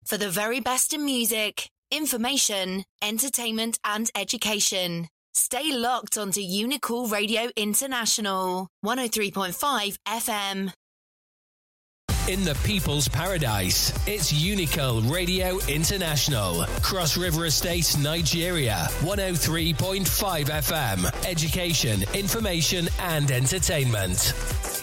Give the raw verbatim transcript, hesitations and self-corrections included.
for the very best in music, information, entertainment and education. Stay locked onto Unicool Radio International, one oh three point five F M. In the People's Paradise, it's Unicool Radio International. Cross River Estate, Nigeria, one oh three point five F M. Education, information and entertainment.